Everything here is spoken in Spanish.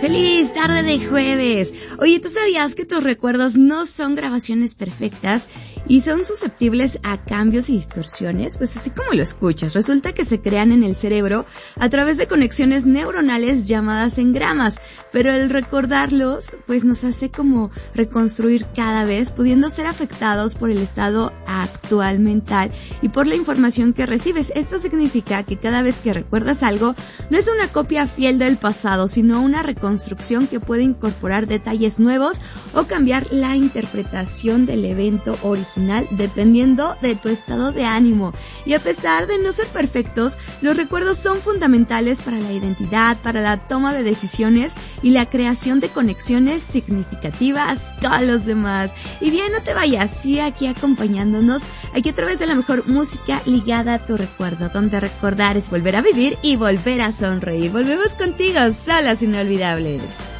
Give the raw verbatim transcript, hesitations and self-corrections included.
¡Feliz tarde de jueves! Oye, ¿tú sabías que tus recuerdos no son grabaciones perfectas y son susceptibles a cambios y distorsiones? Pues así como lo escuchas, resulta que se crean en el cerebro a través de conexiones neuronales llamadas engramas, pero el recordarlos pues nos hace como reconstruir cada vez, pudiendo ser afectados por el estado actual mental y por la información que recibes. Esto significa que cada vez que recuerdas algo, no es una copia fiel del pasado, sino una reconstrucción construcción que puede incorporar detalles nuevos o cambiar la interpretación del evento original dependiendo de tu estado de ánimo. Y a pesar de no ser perfectos, los recuerdos son fundamentales para la identidad, para la toma de decisiones y la creación de conexiones significativas con los demás. Y bien, no te vayas, sigue aquí acompañándonos, aquí a través de la mejor música ligada a tu recuerdo, donde recordar es volver a vivir y volver a sonreír. Volvemos contigo, solas inolvidables.